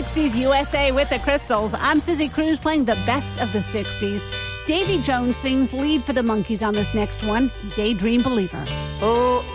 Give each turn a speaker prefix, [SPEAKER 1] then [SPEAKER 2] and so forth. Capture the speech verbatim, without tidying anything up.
[SPEAKER 1] sixties U S A with the Crystals. I'm Susie Cruz playing the best of the sixties. Davy Jones sings lead for the Monkees on this next one, Daydream Believer.
[SPEAKER 2] Oh,